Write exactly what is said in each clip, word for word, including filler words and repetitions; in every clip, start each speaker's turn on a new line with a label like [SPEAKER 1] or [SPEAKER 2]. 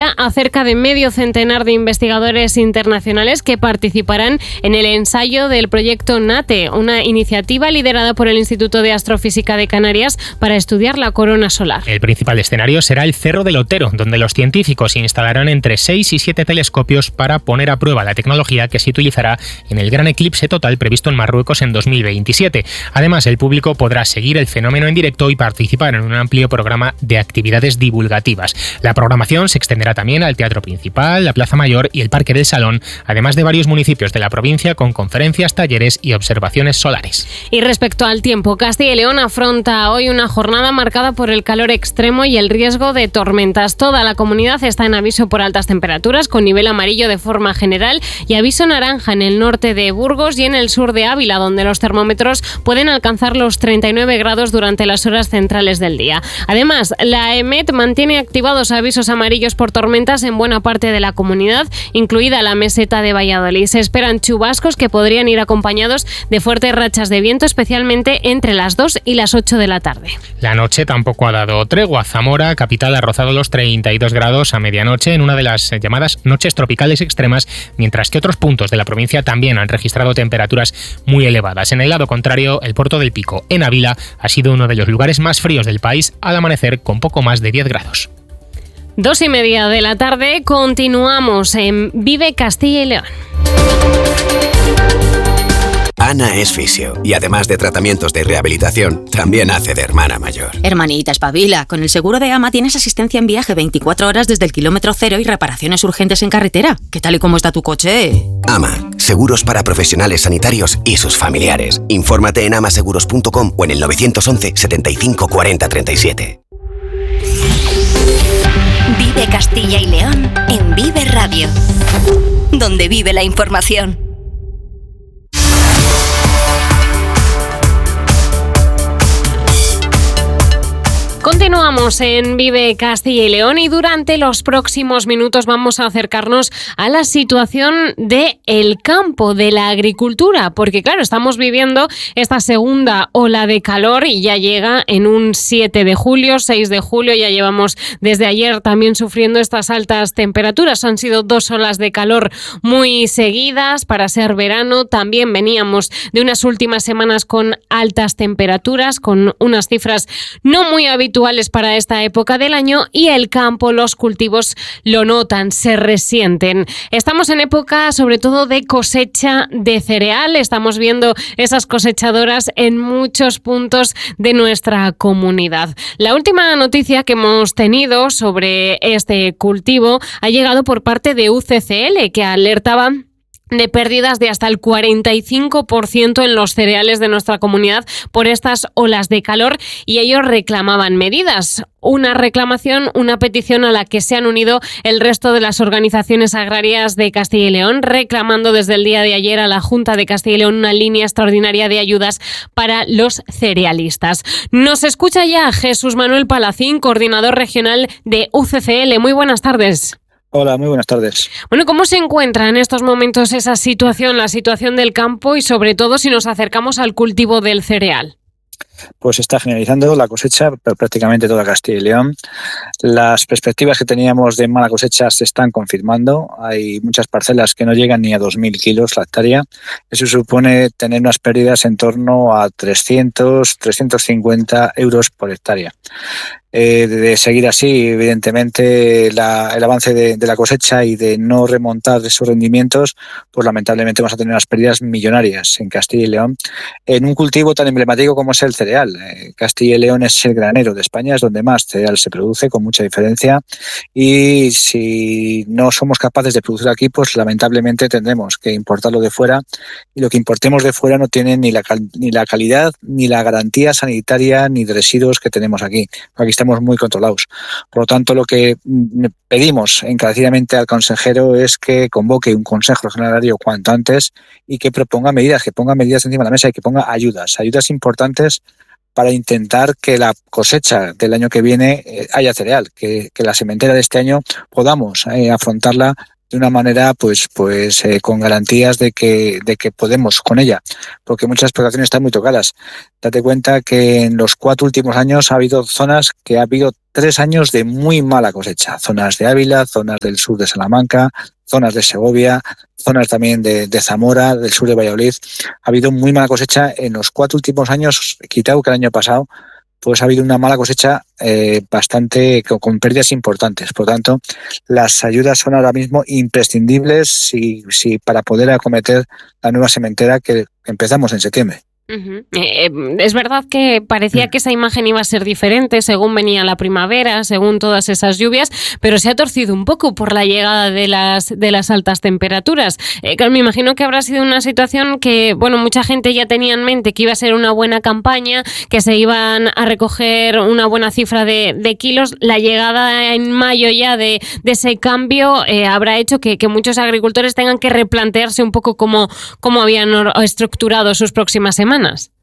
[SPEAKER 1] ya a cerca de medio centenar de investigadores internacionales que participarán en el ensayo del proyecto NATE, una iniciativa liderada por el Instituto de Astrofísica de Canarias para estudiar la corona solar.
[SPEAKER 2] El principal escenario será el Cerro del Otero, donde los científicos instalarán entre seis y siete telescopios para poner a prueba la tecnología que se utilizará en el gran eclipse total previsto en Marruecos en dos mil veintisiete. Además, el público podrá seguir el fenómeno en directo y participar en un amplio programa de actividades divulgativas. La programación se extenderá también al Teatro Principal, la Plaza Mayor y el Parque del Salón, además de varios municipios de la provincia con conferencias, talleres y observaciones solares.
[SPEAKER 1] Y respecto al tiempo, Castilla y León afronta hoy una jornada marcada por el calor extremo y el riesgo de tormentas. Toda la comunidad está en aviso por altas temperaturas, con nivel amarillo de forma general y aviso naranja en el norte de Burgos y en el sur de Ávila, donde los termómetros pueden alcanzar los treinta y nueve grados durante las horas centrales del día. Además, la EMET mantiene activados avisos amarillos por tormentas en buena parte de la comunidad, incluida la meseta de Valladolid. Se esperan chubascos que podrían ir acompañados de fuertes rachas de viento, especialmente entre las dos y las ocho de la tarde.
[SPEAKER 2] La noche tampoco ha dado tregua. Zamora, capital, ha rozado los treinta y dos grados a medianoche en una de las llamadas noches tropicales extremas, mientras que otros puntos de la provincia también han registrado temperaturas muy elevadas. En el lado contrario, el Puerto del Pico, en Ávila, ha sido uno de los lugares más fríos del país al amanecer, con poco más de diez grados.
[SPEAKER 1] Dos y media de la tarde, continuamos en Vive Castilla y León.
[SPEAKER 3] Ana es fisio y además de tratamientos de rehabilitación, también hace de hermana mayor.
[SPEAKER 4] Hermanita, espabila. Con el seguro de AMA tienes asistencia en viaje veinticuatro horas desde el kilómetro cero y reparaciones urgentes en carretera. ¿Qué tal y cómo está tu coche?
[SPEAKER 3] AMA, seguros para profesionales sanitarios y sus familiares. Infórmate en amaseguros punto com o en el nueve once, setenta y cinco, cuarenta, treinta y siete.
[SPEAKER 5] Vive Castilla y León en Vive Radio, donde vive la información.
[SPEAKER 1] Continuamos en Vive Castilla y León y durante los próximos minutos vamos a acercarnos a la situación del campo, de la agricultura, porque claro, estamos viviendo esta segunda ola de calor y ya llega en un siete de julio, seis de julio, ya llevamos desde ayer también sufriendo estas altas temperaturas. Han sido dos olas de calor muy seguidas para ser verano. También veníamos de unas últimas semanas con altas temperaturas, con unas cifras no muy habituales para esta época del año, y el campo, los cultivos lo notan, se resienten. Estamos en época sobre todo de cosecha de cereal, estamos viendo esas cosechadoras en muchos puntos de nuestra comunidad. La última noticia que hemos tenido sobre este cultivo ha llegado por parte de U C C L, que alertaba de pérdidas de hasta el cuarenta y cinco por ciento en los cereales de nuestra comunidad por estas olas de calor, y ellos reclamaban medidas. Una reclamación, una petición a la que se han unido el resto de las organizaciones agrarias de Castilla y León, reclamando desde el día de ayer a la Junta de Castilla y León una línea extraordinaria de ayudas para los cerealistas. Nos escucha ya Jesús Manuel Palacín, coordinador regional de U C C L. Muy buenas tardes.
[SPEAKER 6] Hola, muy buenas tardes.
[SPEAKER 1] Bueno, ¿cómo se encuentra en estos momentos esa situación, la situación del campo y sobre todo si nos acercamos al cultivo del cereal?
[SPEAKER 6] Pues está generalizando la cosecha pero prácticamente toda Castilla y León. Las perspectivas que teníamos de mala cosecha se están confirmando. Hay muchas parcelas que no llegan ni a dos mil kilos la hectárea. Eso supone tener unas pérdidas en torno a trescientos, trescientos cincuenta euros por hectárea. Eh, de seguir así, evidentemente, la, el avance de, de la cosecha y de no remontar esos rendimientos, pues lamentablemente vamos a tener unas pérdidas millonarias en Castilla y León en un cultivo tan emblemático como es el cereal. Eh, Castilla y León es el granero de España, es donde más cereal se produce, con mucha diferencia, y si no somos capaces de producir aquí, pues lamentablemente tendremos que importarlo de fuera, y lo que importemos de fuera no tiene ni la, ni la calidad, ni la garantía sanitaria, ni de residuos que tenemos aquí. Aquí estamos muy controlados. Por lo tanto, lo que pedimos encarecidamente al consejero es que convoque un consejo agrario cuanto antes y que proponga medidas, que ponga medidas encima de la mesa y que ponga ayudas, ayudas importantes para intentar que la cosecha del año que viene eh, haya cereal, que, que la sementera de este año podamos eh, afrontarla de una manera pues pues eh, con garantías de que de que podemos con ella, porque muchas explotaciones están muy tocadas. Date cuenta que en los cuatro últimos años ha habido zonas que ha habido tres años de muy mala cosecha, zonas de Ávila, zonas del sur de Salamanca, zonas de Segovia, zonas también de, de Zamora, del sur de Valladolid. Ha habido muy mala cosecha en los cuatro últimos años, quitado que el año pasado, pues ha habido una mala cosecha eh, bastante con, con pérdidas importantes. Por lo tanto, las ayudas son ahora mismo imprescindibles si, si para poder acometer la nueva sementera que empezamos en septiembre.
[SPEAKER 1] Uh-huh. Eh, es verdad que parecía que esa imagen iba a ser diferente según venía la primavera, según todas esas lluvias, pero se ha torcido un poco por la llegada de las, de las altas temperaturas. Eh, claro, me imagino que habrá sido una situación que, bueno, mucha gente ya tenía en mente que iba a ser una buena campaña, que se iban a recoger una buena cifra de, de kilos. La llegada en mayo ya de, de ese cambio eh, habrá hecho que, que muchos agricultores tengan que replantearse un poco cómo, cómo habían estructurado sus próximas semanas.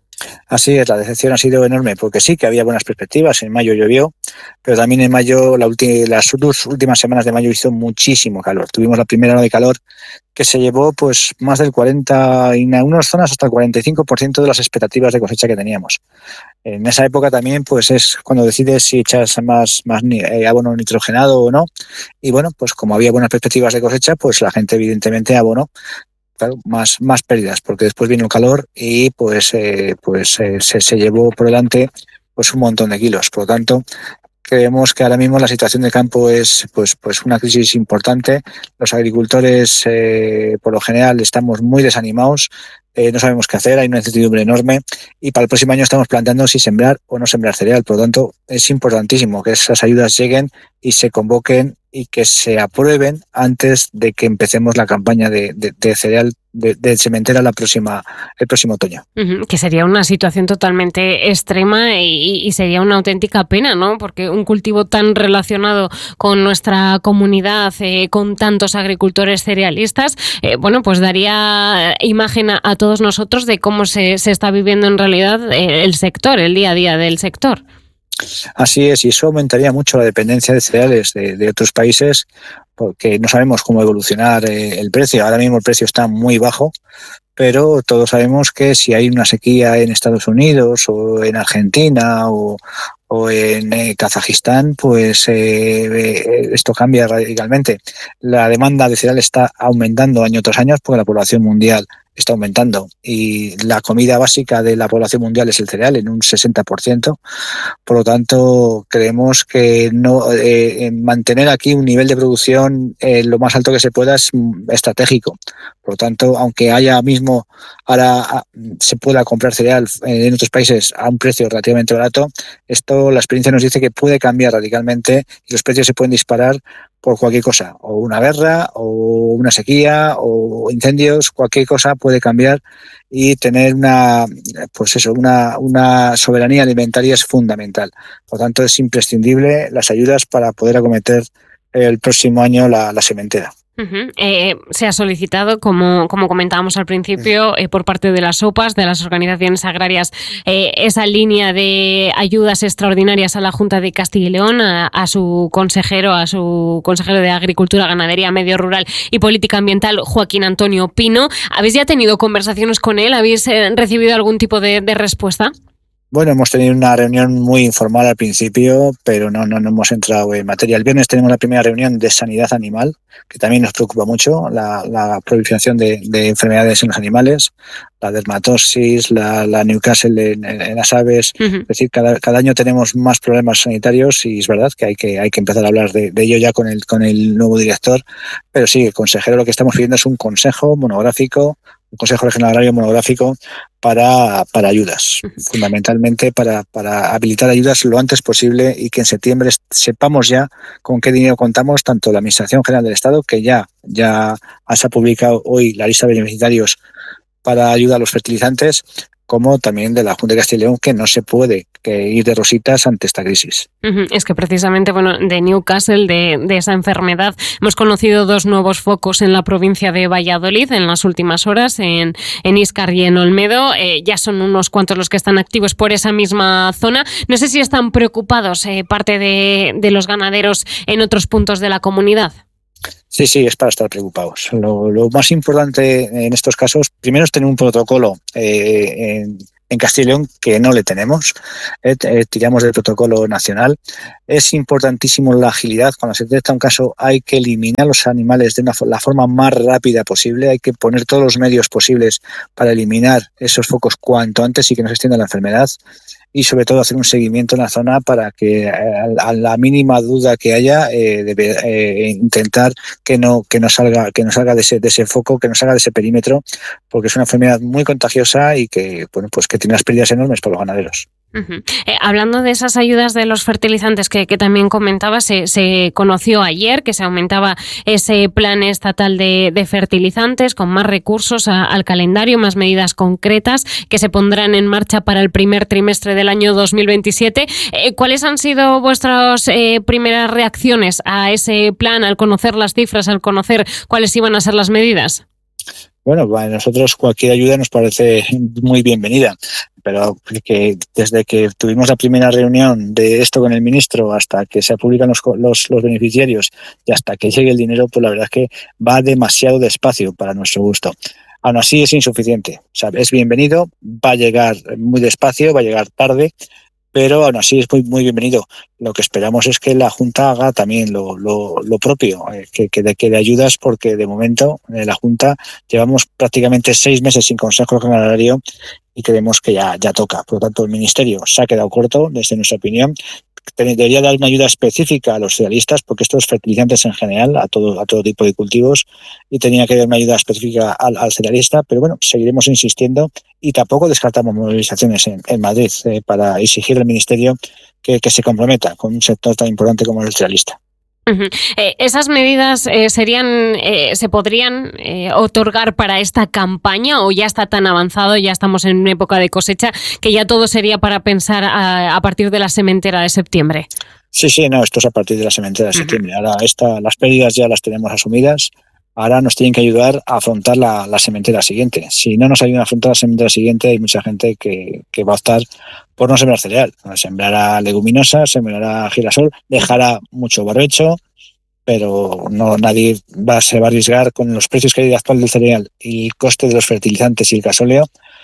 [SPEAKER 6] Así es, la decepción ha sido enorme, porque sí que había buenas perspectivas. En mayo llovió, pero también en mayo, la ulti- las dos últimas semanas de mayo hizo muchísimo calor. Tuvimos la primera ola de calor que se llevó pues más del cuarenta, en algunas zonas hasta el cuarenta y cinco por ciento de las expectativas de cosecha que teníamos. En esa época también pues es cuando decides si echas más, más eh, abono nitrogenado o no. Y bueno, pues como había buenas perspectivas de cosecha, pues la gente evidentemente abonó. Claro, más, más pérdidas, porque después vino el calor y pues, eh, pues eh, se, se llevó por delante pues un montón de kilos. Por lo tanto, creemos que ahora mismo la situación de campo es pues, pues una crisis importante. Los agricultores, eh, por lo general, estamos muy desanimados, eh, no sabemos qué hacer, hay una incertidumbre enorme y para el próximo año estamos planteando si sembrar o no sembrar cereal. Por lo tanto, es importantísimo que esas ayudas lleguen y se convoquen y que se aprueben antes de que empecemos la campaña de, de, de cereal de, de sementera la próxima, el próximo otoño.
[SPEAKER 1] Uh-huh, que sería una situación totalmente extrema y, y sería una auténtica pena, ¿no? Porque un cultivo tan relacionado con nuestra comunidad, eh, con tantos agricultores cerealistas, eh, bueno, pues daría imagen a, a todos nosotros de cómo se, se está viviendo en realidad eh, el sector, el día a día del sector.
[SPEAKER 6] Así es, y eso aumentaría mucho la dependencia de cereales de, de otros países, porque no sabemos cómo evolucionar eh, el precio. Ahora mismo el precio está muy bajo, pero todos sabemos que si hay una sequía en Estados Unidos o en Argentina o, o en eh, Kazajistán, pues eh, eh, esto cambia radicalmente. La demanda de cereal está aumentando año tras año porque la población mundial está aumentando y la comida básica de la población mundial es el cereal en un sesenta por ciento. Por lo tanto, creemos que no eh, mantener aquí un nivel de producción eh, lo más alto que se pueda es estratégico. Por lo tanto, aunque haya mismo ahora se pueda comprar cereal en otros países a un precio relativamente barato, esto la experiencia nos dice que puede cambiar radicalmente y los precios se pueden disparar por cualquier cosa, o una guerra, o una sequía, o incendios, cualquier cosa puede cambiar y tener una, pues eso, una, una soberanía alimentaria es fundamental. Por lo tanto, es imprescindible las ayudas para poder acometer el próximo año la, la sementera.
[SPEAKER 1] Uh-huh. Eh, se ha solicitado, como, como comentábamos al principio, eh, por parte de las O P A S, de las organizaciones agrarias, eh, esa línea de ayudas extraordinarias a la Junta de Castilla y León, a, a su consejero, a su consejero de Agricultura, Ganadería, Medio Rural y Política Ambiental, Joaquín Antonio Pino. ¿Habéis ya tenido conversaciones con él? ¿Habéis eh, recibido algún tipo de, de respuesta?
[SPEAKER 6] Bueno, hemos tenido una reunión muy informal al principio, pero no, no, no hemos entrado en materia. El viernes tenemos la primera reunión de sanidad animal, que también nos preocupa mucho, la, la proliferación de, de enfermedades en los animales, la dermatosis, la, la Newcastle en, en, en las aves. Uh-huh. Es decir, cada, cada año tenemos más problemas sanitarios y es verdad que hay que, hay que empezar a hablar de, de ello ya con el, con el nuevo director. Pero sí, el consejero lo que estamos pidiendo es un consejo monográfico, un Consejo Regional Agrario monográfico para, para ayudas, fundamentalmente para, para habilitar ayudas lo antes posible y que en septiembre sepamos ya con qué dinero contamos, tanto la Administración General del Estado, que ya, ya se ha publicado hoy la lista de beneficiarios para ayuda a los fertilizantes, como también de la Junta de Castilla y León, que no se puede que ir de rositas ante esta crisis.
[SPEAKER 1] Uh-huh. Es que precisamente, bueno, de Newcastle, de, de esa enfermedad, hemos conocido dos nuevos focos en la provincia de Valladolid en las últimas horas, en, en Íscar y en Olmedo. Eh, ya son unos cuantos los que están activos por esa misma zona. No sé si están preocupados eh, parte de, de los ganaderos en otros puntos de la comunidad.
[SPEAKER 6] Sí, sí, es para estar preocupados. Lo, lo más importante en estos casos, primero es tener un protocolo eh, en, en Castilla y León que no le tenemos. Eh, eh, tiramos del protocolo nacional. Es importantísimo la agilidad. Cuando se detecta un caso hay que eliminar los animales de una, la forma más rápida posible. Hay que poner todos los medios posibles para eliminar esos focos cuanto antes y que no se extienda la enfermedad. Y sobre todo hacer un seguimiento en la zona para que a la mínima duda que haya eh, debe, eh, intentar que no que no salga que no salga de ese de ese foco, que no salga de ese perímetro, porque es una enfermedad muy contagiosa y que bueno pues que tiene unas pérdidas enormes para los ganaderos.
[SPEAKER 1] Uh-huh. Eh, hablando de esas ayudas de los fertilizantes que, que también comentaba, se, se conoció ayer que se aumentaba ese plan estatal de, de fertilizantes con más recursos a, al calendario, más medidas concretas que se pondrán en marcha para el primer trimestre del año dos mil veintisiete. Eh, ¿Cuáles han sido vuestras eh, primeras reacciones a ese plan al conocer las cifras, al conocer cuáles iban a ser las medidas?
[SPEAKER 6] Bueno, para nosotros cualquier ayuda nos parece muy bienvenida, pero que desde que tuvimos la primera reunión de esto con el ministro hasta que se publican los, los, los beneficiarios y hasta que llegue el dinero, pues la verdad es que va demasiado despacio para nuestro gusto. Aún así es insuficiente. O sea, es bienvenido, va a llegar muy despacio, va a llegar tarde, pero aún así es muy, muy bienvenido. Lo que esperamos es que la Junta haga también lo, lo, lo propio, eh, que, que, de, que de ayudas, porque de momento en la Junta llevamos prácticamente seis meses sin Consejo Canario y creemos que ya, ya toca. Por lo tanto, el Ministerio se ha quedado corto, desde nuestra opinión. Debería dar una ayuda específica a los cerealistas, porque estos fertilizantes en general, a todo, a todo tipo de cultivos, y tenía que dar una ayuda específica al, al cerealista, pero bueno, seguiremos insistiendo y tampoco descartamos movilizaciones en, en Madrid eh, para exigir al Ministerio que, que se comprometa con un sector tan importante como el cerealista.
[SPEAKER 1] Uh-huh. Eh, ¿Esas medidas eh, serían, eh, se podrían eh, otorgar para esta campaña o ya está tan avanzado, ya estamos en una época de cosecha, que ya todo sería para pensar a, a partir de la sementera de septiembre?
[SPEAKER 6] Sí, sí, no, esto es a partir de la sementera de septiembre. Uh-huh. Ahora esta, las pérdidas ya las tenemos asumidas. Ahora nos tienen que ayudar a afrontar la, la sementera siguiente. Si no nos ayudan a afrontar la sementera siguiente, hay mucha gente que, que va a optar por no sembrar cereal. Sembrará leguminosas, sembrará girasol, dejará mucho barbecho, pero no nadie va, se va a arriesgar con los precios que hay actual del cereal y el coste de los fertilizantes y el gasóleo.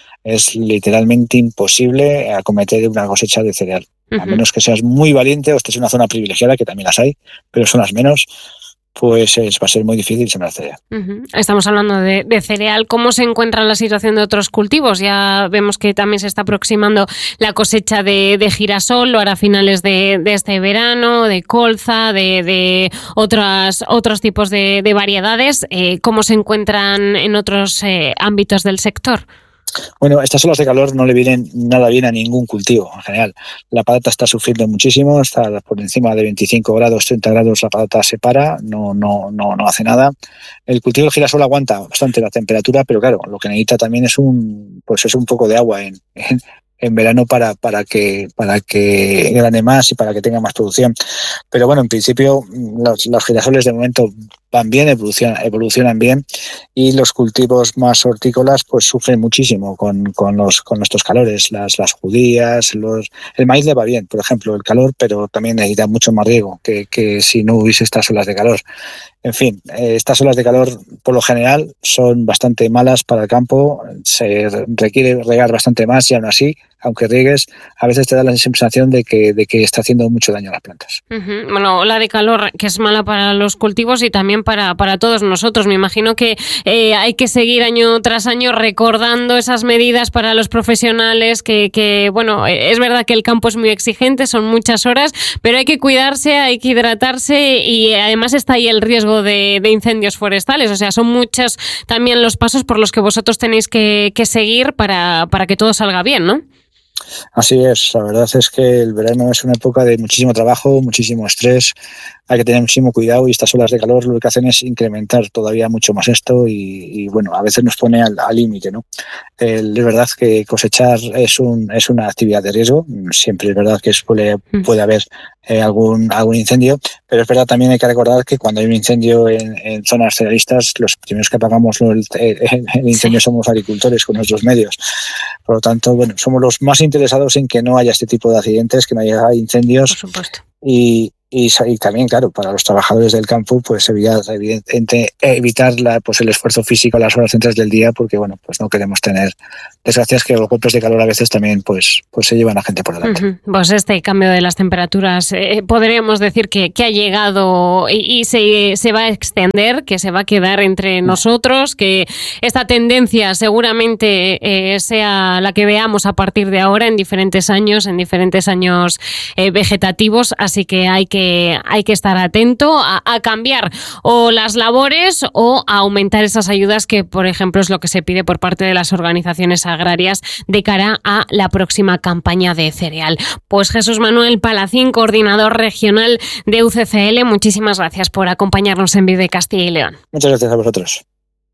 [SPEAKER 6] Es literalmente imposible acometer una cosecha de cereal. Uh-huh. A menos que seas muy valiente o estés en una zona privilegiada, que también las hay, pero son las menos. Pues es, va a ser muy difícil sembrar cereal.
[SPEAKER 1] Uh-huh. Estamos hablando de, de cereal. ¿Cómo se encuentra la situación de otros cultivos? Ya vemos que también se está aproximando la cosecha de, de girasol, lo hará a finales de, de este verano, de colza, de, de otras, otros tipos de, de variedades. Eh, ¿Cómo se encuentran en otros eh, ámbitos del sector?
[SPEAKER 6] Bueno, estas olas de calor no le vienen nada bien a ningún cultivo en general. La patata está sufriendo muchísimo, está por encima de veinticinco grados, treinta grados, la patata se para, no, no, no, no hace nada. El cultivo del girasol aguanta bastante la temperatura, pero claro, lo que necesita también es un, pues es un poco de agua en, en, en verano para, para que, para que grane más y para que tenga más producción. Pero bueno, en principio los, los girasoles de momento van bien, evolucionan, evolucionan bien, y los cultivos más hortícolas pues sufren muchísimo con, con, los, con estos calores, las, las judías, los, el maíz le va bien, por ejemplo, el calor, pero también necesita mucho más riego que, que si no hubiese estas olas de calor. En fin, eh, estas olas de calor por lo general son bastante malas para el campo, se requiere regar bastante más y aún así, aunque riegues, a veces te da la sensación de que, de que está haciendo mucho daño a las plantas.
[SPEAKER 1] Uh-huh. Bueno, la de calor que es mala para los cultivos y también para, para todos nosotros. Me imagino que eh, hay que seguir año tras año recordando esas medidas para los profesionales, que, que bueno, es verdad que el campo es muy exigente, son muchas horas, pero hay que cuidarse, hay que hidratarse y además está ahí el riesgo de, de incendios forestales. O sea, son muchos también los pasos por los que vosotros tenéis que, que seguir para, para que todo salga bien, ¿no?
[SPEAKER 6] Así es, la verdad es que el verano es una época de muchísimo trabajo, muchísimo estrés, hay que tener muchísimo cuidado y estas olas de calor lo que hacen es incrementar todavía mucho más esto y, y bueno, a veces nos pone al límite, ¿no? El, es verdad que cosechar es, un, es una actividad de riesgo, siempre es verdad que puede, puede haber eh, algún, algún incendio, pero es verdad también hay que recordar que cuando hay un incendio en, en zonas cerealistas, los primeros que apagamos el, el, el incendio sí. somos agricultores con nuestros medios. Por lo tanto, bueno, somos los más interesados en que no haya este tipo de accidentes, que no haya incendios.
[SPEAKER 1] Por supuesto.
[SPEAKER 6] y, y, y también, claro, para los trabajadores del campo, pues evidentemente evitar la, pues el esfuerzo físico a las horas centrales del día, porque bueno, pues no queremos tener desgracias que los golpes de calor a veces también pues, pues se llevan a gente por delante.
[SPEAKER 1] Uh-huh. Pues este cambio de las temperaturas eh, podríamos decir que, que ha llegado y, y se, se va a extender, que se va a quedar entre nosotros, que esta tendencia seguramente eh, sea la que veamos a partir de ahora en diferentes años, en diferentes años eh, vegetativos, así que hay que hay que estar atento a, a cambiar o las labores o a aumentar esas ayudas que, por ejemplo, es lo que se pide por parte de las organizaciones agrarias de cara a la próxima campaña de cereal. Pues Jesús Manuel Palacín, coordinador regional de U C C L, muchísimas gracias por acompañarnos en Vive Castilla y León.
[SPEAKER 6] Muchas gracias a vosotros.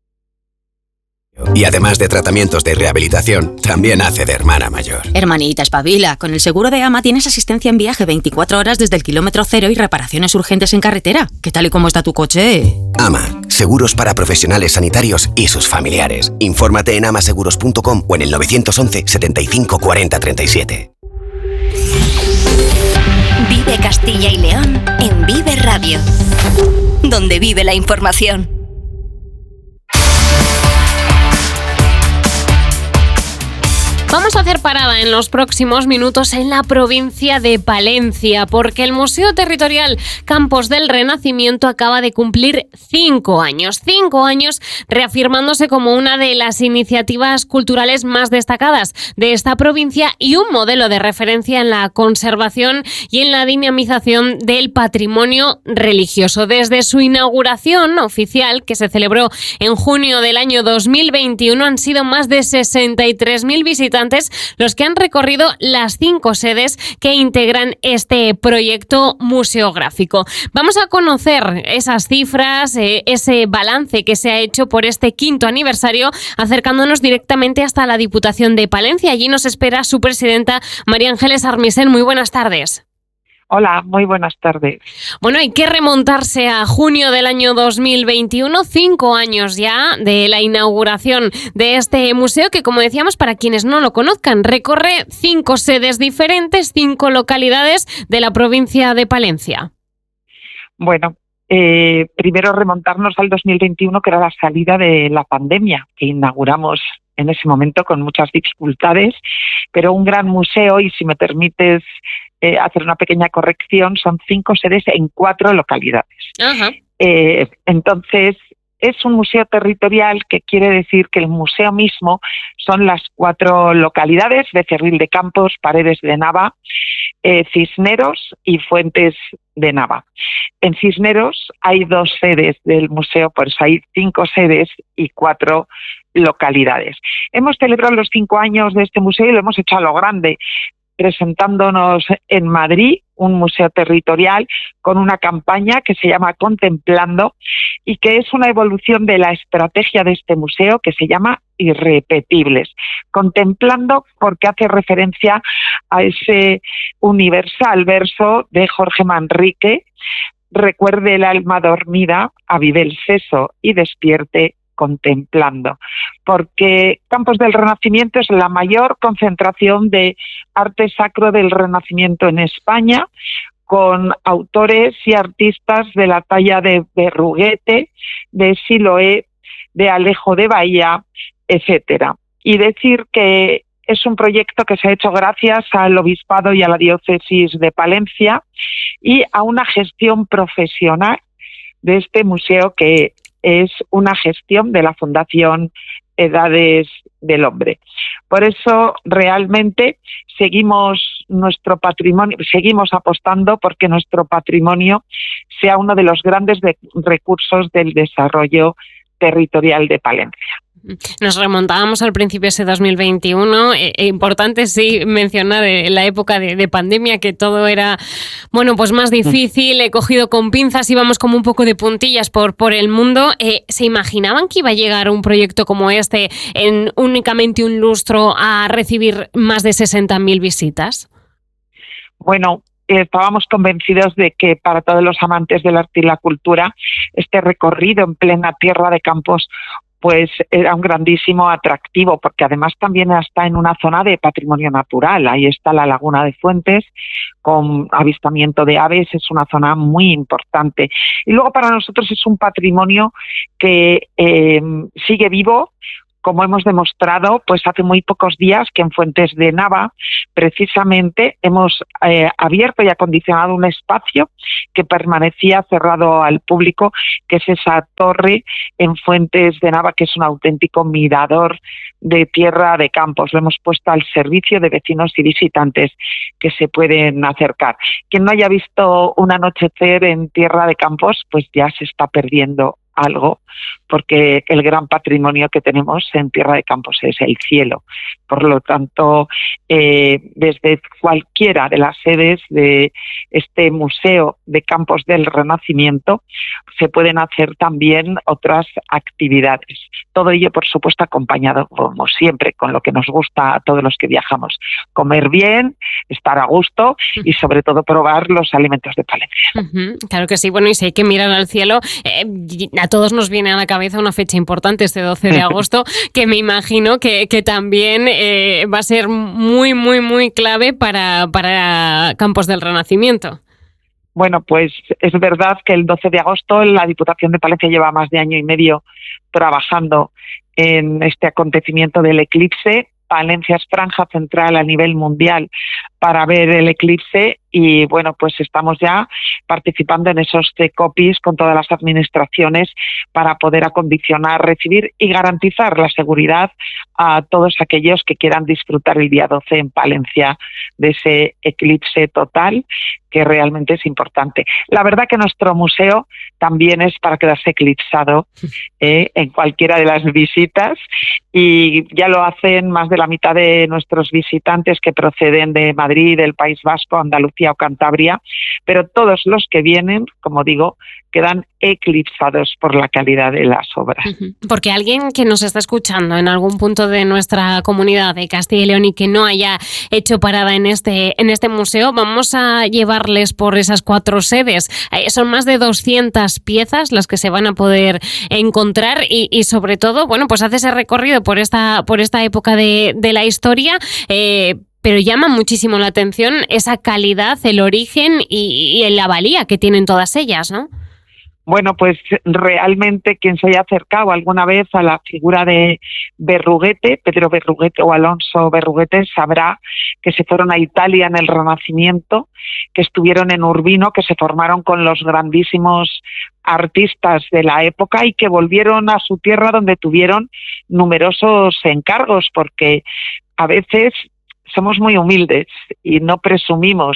[SPEAKER 3] Y además de tratamientos de rehabilitación, también hace de hermana mayor.
[SPEAKER 4] Hermanita, espabila. Con el seguro de AMA tienes asistencia en viaje veinticuatro horas desde el kilómetro cero y reparaciones urgentes en carretera. ¿Qué tal y cómo está tu coche?
[SPEAKER 3] AMA, seguros para profesionales sanitarios y sus familiares. Infórmate en amaseguros punto com o en el nueve once, setenta y cinco, cuarenta, treinta y siete.
[SPEAKER 5] Vive Castilla y León en Vive Radio, donde vive la información.
[SPEAKER 1] Vamos a hacer parada en los próximos minutos en la provincia de Palencia, porque el Museo Territorial Campos del Renacimiento acaba de cumplir cinco años. Cinco años reafirmándose como una de las iniciativas culturales más destacadas de esta provincia y un modelo de referencia en la conservación y en la dinamización del patrimonio religioso. Desde su inauguración oficial, que se celebró en junio del año dos mil veintiuno, han sido más de sesenta y tres mil visitantes los que han recorrido las cinco sedes que integran este proyecto museográfico. Vamos a conocer esas cifras, eh, ese balance que se ha hecho por este quinto aniversario, acercándonos directamente hasta la Diputación de Palencia. Allí nos espera su presidenta, María Ángeles Armisen. Muy buenas tardes.
[SPEAKER 7] Hola, muy buenas tardes.
[SPEAKER 1] Bueno, hay que remontarse a junio del año dos mil veintiuno, cinco años ya de la inauguración de este museo que, como decíamos, para quienes no lo conozcan, recorre cinco sedes diferentes, cinco localidades de la provincia de Palencia.
[SPEAKER 7] Bueno, eh, primero remontarnos al dos mil veintiuno, que era la salida de la pandemia, que inauguramos en ese momento con muchas dificultades, pero un gran museo, y si me permites Eh, hacer una pequeña corrección, son cinco sedes en cuatro localidades.
[SPEAKER 1] Ajá.
[SPEAKER 7] Eh, entonces, es un museo territorial, que quiere decir que el museo mismo son las cuatro localidades: Becerril de Campos, Paredes de Nava, eh, Cisneros y Fuentes de Nava. En Cisneros hay dos sedes del museo, por eso hay cinco sedes y cuatro localidades. Hemos celebrado los cinco años de este museo y lo hemos hecho a lo grande, presentándonos en Madrid, un museo territorial con una campaña que se llama Contemplando y que es una evolución de la estrategia de este museo, que se llama Irrepetibles. Contemplando porque hace referencia a ese universal verso de Jorge Manrique: recuerde el alma dormida, avive el seso y despierte contemplando, porque Campos del Renacimiento es la mayor concentración de arte sacro del Renacimiento en España, con autores y artistas de la talla de Berruguete, de Siloé, de Alejo de Bahía, etcétera. Y decir que es un proyecto que se ha hecho gracias al Obispado y a la Diócesis de Palencia y a una gestión profesional de este museo, que es una gestión de la Fundación Edades del Hombre. Por eso realmente seguimos nuestro patrimonio, seguimos apostando porque nuestro patrimonio sea uno de los grandes de, recursos del desarrollo territorial de Palencia.
[SPEAKER 1] Nos remontábamos al principio ese dos mil veintiuno. Eh, eh, importante sí mencionar eh, la época de, de pandemia, que todo era, bueno, pues más difícil, he cogido con pinzas, íbamos como un poco de puntillas por, por el mundo. Eh, ¿Se imaginaban que iba a llegar un proyecto como este en únicamente un lustro a recibir más de sesenta mil visitas?
[SPEAKER 7] Bueno, estábamos convencidos de que para todos los amantes del arte y la cultura, este recorrido en plena tierra de Campos pues era un grandísimo atractivo, porque además también está en una zona de patrimonio natural. Ahí está la Laguna de Fuentes, con avistamiento de aves, es una zona muy importante. Y luego para nosotros es un patrimonio que eh, sigue vivo, como hemos demostrado, pues hace muy pocos días que en Fuentes de Nava precisamente hemos eh, abierto y acondicionado un espacio que permanecía cerrado al público, que es esa torre en Fuentes de Nava, que es un auténtico mirador de Tierra de Campos. Lo hemos puesto al servicio de vecinos y visitantes que se pueden acercar. Quien no haya visto un anochecer en Tierra de Campos, pues ya se está perdiendo algo, porque el gran patrimonio que tenemos en Tierra de Campos es el cielo. Por lo tanto, eh, desde cualquiera de las sedes de este Museo de Campos del Renacimiento se pueden hacer también otras actividades. Todo ello, por supuesto, acompañado, como siempre, con lo que nos gusta a todos los que viajamos: comer bien, estar a gusto y, sobre todo, probar los alimentos de Palencia.
[SPEAKER 1] Uh-huh, claro que sí. Bueno, y si hay que mirar al cielo, eh, a todos nos viene a la cabeza una fecha importante, este doce de agosto, que me imagino que, que también eh, va a ser muy, muy, muy clave para, para Campos del Renacimiento.
[SPEAKER 7] Bueno, pues es verdad que el doce de agosto la Diputación de Palencia lleva más de año y medio trabajando en este acontecimiento del eclipse. Palencia es franja central a nivel mundial para ver el eclipse y, bueno, pues estamos ya participando en esos C O P Is con todas las administraciones para poder acondicionar, recibir y garantizar la seguridad a todos aquellos que quieran disfrutar el día doce en Palencia de ese eclipse total, que realmente es importante. La verdad que nuestro museo también es para quedarse eclipsado eh, en cualquiera de las visitas, y ya lo hacen más de la mitad de nuestros visitantes que proceden de Madrid, del País Vasco, Andalucía o Cantabria, pero todos los que vienen, como digo, quedan eclipsados por la calidad de las obras.
[SPEAKER 1] Porque alguien que nos está escuchando en algún punto de nuestra comunidad de Castilla y León y que no haya hecho parada en este, en este museo, vamos a llevarles por esas cuatro sedes. Eh, son más de doscientas piezas las que se van a poder encontrar y, y sobre todo, bueno, pues hace ese recorrido por esta, por esta época de, de la historia, eh, pero llama muchísimo la atención esa calidad, el origen y, y la valía que tienen todas ellas, ¿no?
[SPEAKER 7] Bueno, pues realmente quien se haya acercado alguna vez a la figura de Berruguete, Pedro Berruguete o Alonso Berruguete, sabrá que se fueron a Italia en el Renacimiento, que estuvieron en Urbino, que se formaron con los grandísimos artistas de la época y que volvieron a su tierra, donde tuvieron numerosos encargos, porque a veces somos muy humildes y no presumimos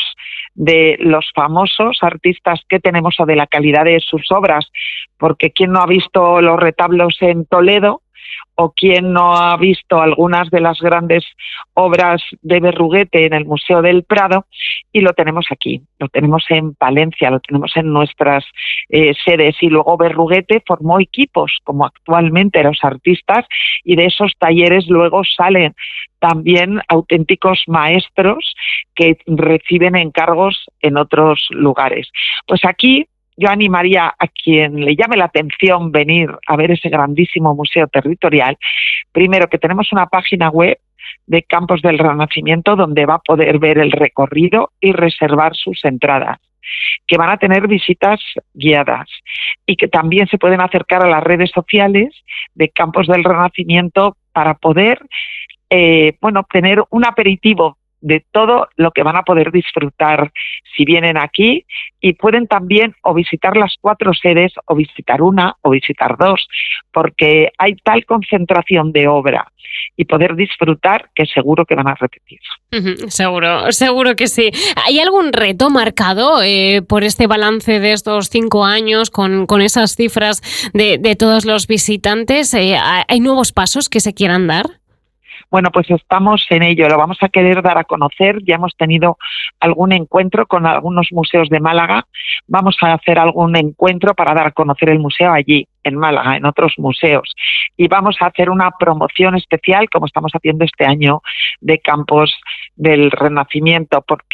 [SPEAKER 7] de los famosos artistas que tenemos o de la calidad de sus obras, porque ¿quién no ha visto los retablos en Toledo? ¿O quién no ha visto algunas de las grandes obras de Berruguete en el Museo del Prado? Y lo tenemos aquí, lo tenemos en Palencia, lo tenemos en nuestras eh, sedes. Y luego Berruguete formó equipos, como actualmente los artistas, y de esos talleres luego salen también auténticos maestros que reciben encargos en otros lugares. Pues aquí yo animaría a quien le llame la atención venir a ver ese grandísimo museo territorial, primero que tenemos una página web de Campos del Renacimiento donde va a poder ver el recorrido y reservar sus entradas, que van a tener visitas guiadas y que también se pueden acercar a las redes sociales de Campos del Renacimiento para poder eh, bueno, tener un aperitivo de todo lo que van a poder disfrutar si vienen aquí, y pueden también o visitar las cuatro sedes o visitar una o visitar dos, porque hay tal concentración de obra y poder disfrutar que seguro que van a repetir.
[SPEAKER 1] Uh-huh, seguro, seguro que sí. ¿Hay algún reto marcado eh, por este balance de estos cinco años con, con esas cifras de, de todos los visitantes? Eh, ¿Hay nuevos pasos que se quieran dar?
[SPEAKER 7] Bueno, pues estamos en ello, lo vamos a querer dar a conocer. Ya hemos tenido algún encuentro con algunos museos de Málaga. Vamos a hacer algún encuentro para dar a conocer el museo allí, en Málaga, en otros museos. Y vamos a hacer una promoción especial, como estamos haciendo este año, de Campos del Renacimiento, porque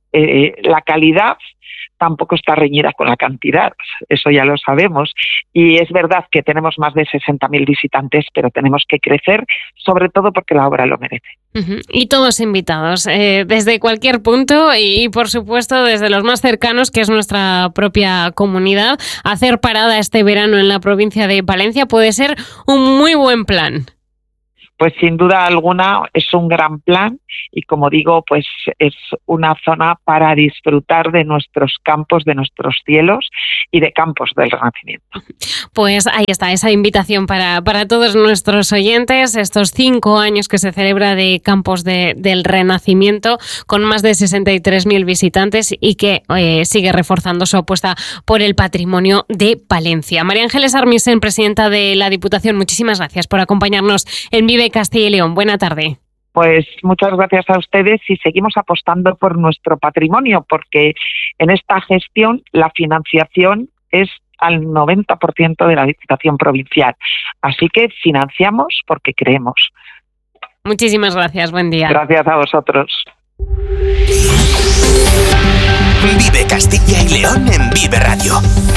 [SPEAKER 7] eh, la calidad tampoco está reñida con la cantidad, eso ya lo sabemos. Y es verdad que tenemos más de sesenta mil visitantes, pero tenemos que crecer, sobre todo porque la obra lo merece.
[SPEAKER 1] Uh-huh. Y todos invitados, eh, desde cualquier punto y, y, por supuesto, desde los más cercanos, que es nuestra propia comunidad. Hacer parada este verano en la provincia de Palencia puede ser un muy buen plan.
[SPEAKER 7] Pues sin duda alguna es un gran plan y, como digo, pues es una zona para disfrutar de nuestros campos, de nuestros cielos y de campos del Renacimiento.
[SPEAKER 1] Pues ahí está, esa invitación para, para todos nuestros oyentes, estos cinco años que se celebra de Campos de, del Renacimiento, con más de sesenta y tres mil visitantes y que eh, sigue reforzando su apuesta por el patrimonio de Palencia. María Ángeles Armisen, presidenta de la Diputación, muchísimas gracias por acompañarnos en Vive Castilla y León. Buena tarde.
[SPEAKER 7] Pues muchas gracias a ustedes y seguimos apostando por nuestro patrimonio, porque en esta gestión la financiación es al noventa por ciento de la Diputación Provincial. Así que financiamos porque creemos.
[SPEAKER 1] Muchísimas gracias, buen día.
[SPEAKER 7] Gracias a vosotros.
[SPEAKER 3] Vive Castilla y León en Vive Radio.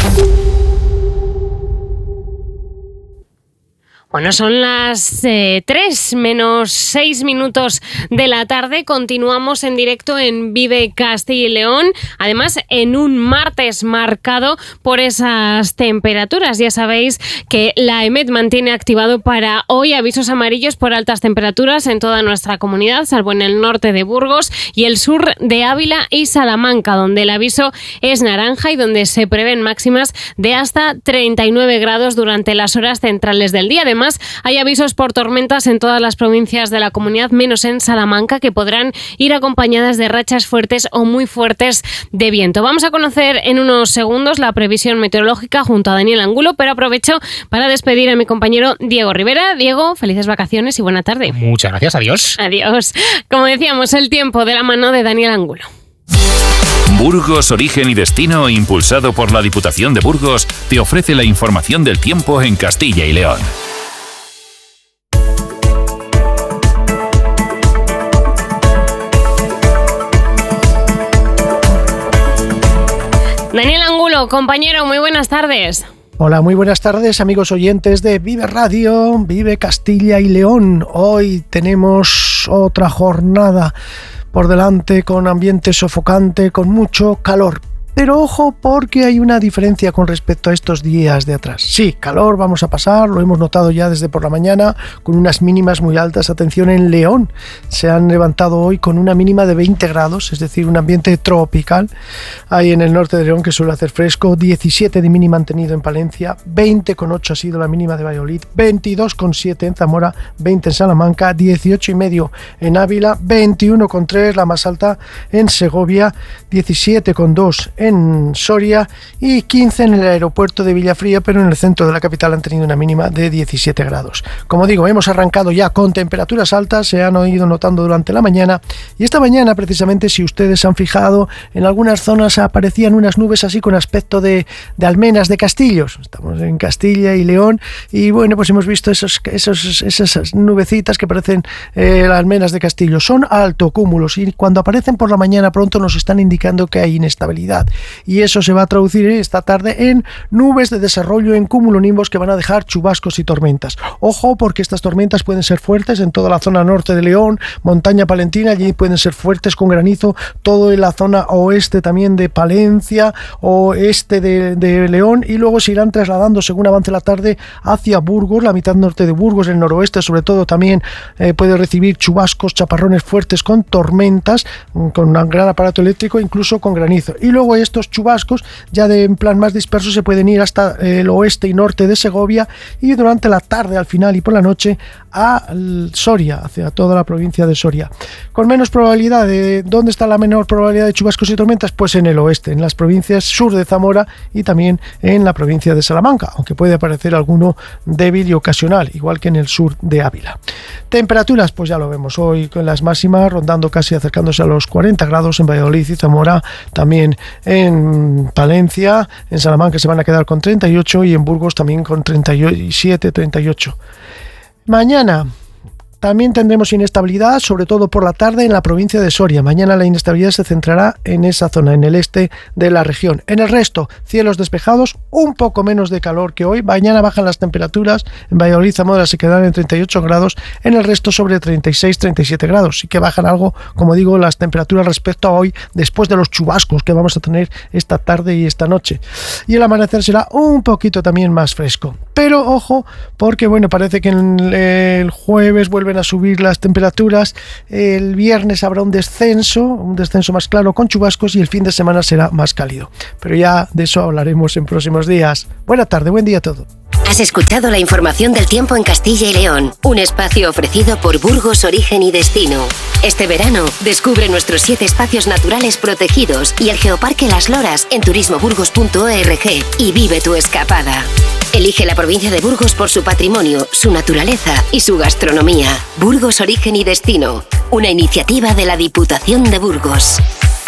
[SPEAKER 1] Bueno, son las eh, tres menos seis minutos de la tarde. Continuamos en directo en Vive Castilla y León. Además, en un martes marcado por esas temperaturas. Ya sabéis que la EMET mantiene activado para hoy avisos amarillos por altas temperaturas en toda nuestra comunidad, salvo en el norte de Burgos y el sur de Ávila y Salamanca, donde el aviso es naranja y donde se prevén máximas de hasta treinta y nueve grados durante las horas centrales del día. Además, Además, hay avisos por tormentas en todas las provincias de la comunidad, menos en Salamanca, que podrán ir acompañadas de rachas fuertes o muy fuertes de viento. Vamos a conocer en unos segundos la previsión meteorológica junto a Daniel Angulo, pero aprovecho para despedir a mi compañero Diego Rivera. Diego, felices vacaciones y buena tarde.
[SPEAKER 2] Muchas gracias, adiós.
[SPEAKER 1] Adiós. Como decíamos, el tiempo de la mano de Daniel Angulo.
[SPEAKER 8] Burgos, Origen y Destino, impulsado por la Diputación de Burgos, te ofrece la información del tiempo en Castilla y León.
[SPEAKER 1] Daniel Angulo, compañero, muy buenas tardes.
[SPEAKER 9] Hola, muy buenas tardes, amigos oyentes de Vive Radio, Vive Castilla y León. Hoy tenemos otra jornada por delante con ambiente sofocante, con mucho calor. Pero ojo, porque hay una diferencia con respecto a estos días de atrás. Sí, calor vamos a pasar, lo hemos notado ya desde por la mañana, con unas mínimas muy altas. Atención, en León se han levantado hoy con una mínima de veinte grados, es decir, un ambiente tropical. Hay en el norte de León, que suele hacer fresco, diecisiete de mínima han tenido en Palencia, veinte coma ocho ha sido la mínima de Valladolid, veintidós coma siete en Zamora, veinte en Salamanca, dieciocho coma cinco en Ávila, veintiuno coma tres la más alta en Segovia, diecisiete coma dos en en Soria y quince en el aeropuerto de Villafría, pero en el centro de la capital han tenido una mínima de diecisiete grados. Como digo, hemos arrancado ya con temperaturas altas, se han ido notando durante la mañana, y esta mañana precisamente, si ustedes se han fijado, en algunas zonas aparecían unas nubes así con aspecto de, de almenas de castillos. Estamos en Castilla y León y bueno, pues hemos visto esos, esos, esas nubecitas que parecen eh, almenas de castillo. Son altocúmulos y cuando aparecen por la mañana pronto nos están indicando que hay inestabilidad. Y eso se va a traducir esta tarde en nubes de desarrollo, en cumulonimbos que van a dejar chubascos y tormentas. Ojo, porque estas tormentas pueden ser fuertes en toda la zona norte de León, montaña palentina, allí pueden ser fuertes con granizo, todo en la zona oeste también de Palencia, oeste de, de León, y luego se irán trasladando según avance la tarde hacia Burgos, la mitad norte de Burgos, el noroeste sobre todo también eh, puede recibir chubascos, chaparrones fuertes con tormentas, con un gran aparato eléctrico, incluso con granizo. Y luego estos chubascos ya de en plan más disperso se pueden ir hasta el oeste y norte de Segovia y durante la tarde al final y por la noche a Soria, hacia toda la provincia de Soria. Con menos probabilidad, de ¿dónde está la menor probabilidad de chubascos y tormentas? Pues en el oeste, en las provincias sur de Zamora y también en la provincia de Salamanca, aunque puede aparecer alguno débil y ocasional, igual que en el sur de Ávila. Temperaturas, pues ya lo vemos hoy con las máximas rondando casi acercándose a los cuarenta grados en Valladolid y Zamora, también en Palencia, en Salamanca se van a quedar con treinta y ocho y en Burgos también con treinta y siete, treinta y ocho. Mañana También tendremos inestabilidad, sobre todo por la tarde, en la provincia de Soria. Mañana la inestabilidad se centrará en esa zona, en el este de la región. En el resto, cielos despejados, un poco menos de calor que hoy. Mañana bajan las temperaturas. En Valladolid, Zamora se quedarán en treinta y ocho grados. En el resto, sobre treinta y seis, treinta y siete grados. Sí que bajan algo, como digo, las temperaturas respecto a hoy, después de los chubascos que vamos a tener esta tarde y esta noche. Y el amanecer será un poquito también más fresco. Pero ojo, porque bueno, parece que el, el jueves vuelven a subir las temperaturas. El viernes habrá un descenso, un descenso más claro con chubascos, y el fin de semana será más cálido. Pero ya de eso hablaremos en próximos días. Buena tarde, buen día a todos.
[SPEAKER 5] Has escuchado la información del tiempo en Castilla y León, un espacio ofrecido por Burgos Origen y Destino. Este verano, descubre nuestros siete espacios naturales protegidos y el Geoparque Las Loras en turismo burgos punto org y vive tu escapada. Elige la provincia de Burgos por su patrimonio, su naturaleza y su gastronomía. Burgos Origen y Destino, una iniciativa de la Diputación de Burgos.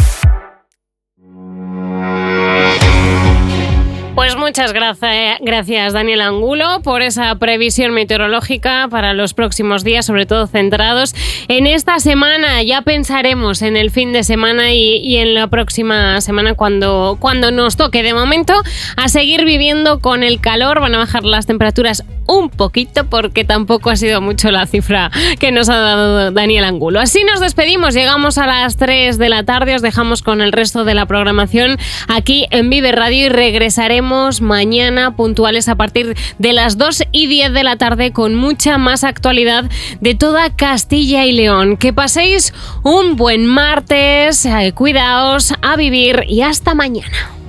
[SPEAKER 1] Pues muchas gracias, gracias Daniel Angulo por esa previsión meteorológica para los próximos días, sobre todo centrados en esta semana. Ya pensaremos en el fin de semana y, y en la próxima semana cuando, cuando nos toque. De momento, a seguir viviendo con el calor. Van a bajar las temperaturas un poquito porque tampoco ha sido mucho la cifra que nos ha dado Daniel Angulo. Así nos despedimos, llegamos a las tres de la tarde, os dejamos con el resto de la programación aquí en Vive Radio y regresaremos mañana puntuales a partir de las dos y diez de la tarde con mucha más actualidad de toda Castilla y León. Que paséis un buen martes, eh, cuidaos, a vivir y hasta mañana.